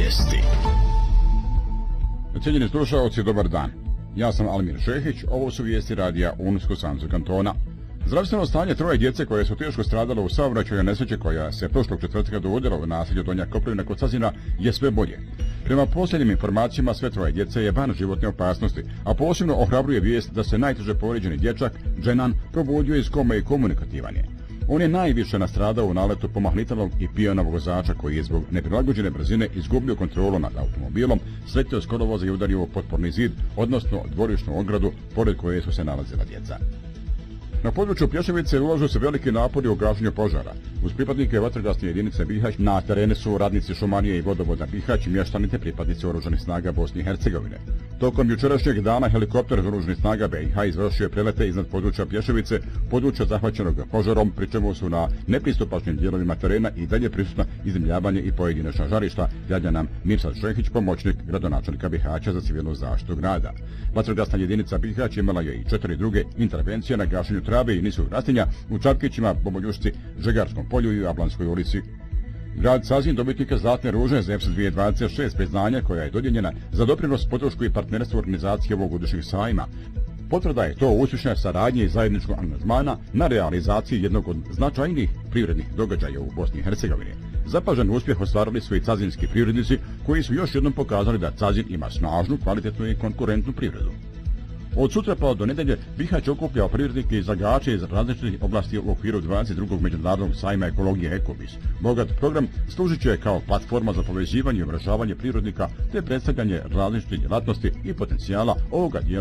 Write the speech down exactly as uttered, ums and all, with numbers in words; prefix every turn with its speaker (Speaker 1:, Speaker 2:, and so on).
Speaker 1: Vijesti.
Speaker 2: Cijenjeni slušaoci, dobar dan. Ja sam Almir Šehić, ovo su vijesti radija Unsko-Sanskog kantona. Zdravstveno stanje troje djece koje su teško stradale u saobraćaju nesreće koja se prošlog četvrtka dogodila u naselju Donja Koprivina kod Cazina je sve bolje. Prema posljednjim informacijama sve troje djece je van životne opasnosti, a posebno ohrabruje vijest da se najteže povrijeđeni dječak, Dženan, probudio iz kome i komunikativan je. On je najviše nastradao u naletu pomahnitavog i pijanog vozača koji je zbog neprilagođene brzine izgubio kontrolu nad automobilom, sletio s kolovoza i udario u potporni zid, odnosno dvorišnu ogradu pored koje su se nalazila djeca. Na području Plješevice ulažu se veliki napori u gašenju požara. Uz pripadnike vatrogasne jedinice Bihać na terenu su radnici šumarije i vodovoda Bihać, mještani te pripadnici oružanih snaga Bosne i Hercegovine. Tokom jučerašnjeg dana helikopter oružanih snaga B i H izvršio je prelete iznad područja Plješevice, područja zahvaćenog požarom, pri čemu su na nepristupačnim dijelovima terena i dalje prisutna izemljavanje i pojedinačna žarišta, javlja nam Mirsad Šehić, pomoćnik gradonačelnika Bihaća za civilnu zaštitu grada. Vatrogasna jedinica Bihać imala je i četiri druge intervencije na gašenju trave i niskog rastinja u Čapkićima, Bomoljušci, Žegarskom polju i Ablanskoj ulici. Grad Cazin dobitnika Zlatne ruže za E P S dvije tisuće dvadeset šest priznanja koja je dodijeljena za doprinos podršku i partnerstvo organizacije ovog godišnjeg sajma. Potvrda je to uspješne saradnje i zajedničkog angažmana na realizaciji jednog od značajnijih privrednih događaja u Bosni i Hercegovini. Zapažen uspjeh ostvarili su i cazinski privrednici koji su još jednom pokazali da Cazin ima snažnu, kvalitetnu i konkurentnu privredu. Od sutra pa do nedelje Bihać okuplja privrednike i zagače iz različitih oblasti u okviru dvadeset drugog međunarodnog sajma ekologije Ekobis. Bogat program služit će kao platforma za povezivanje i umrežavanje privrednika te predstavljanje različitih djelatnosti i potencijala ovoga dijela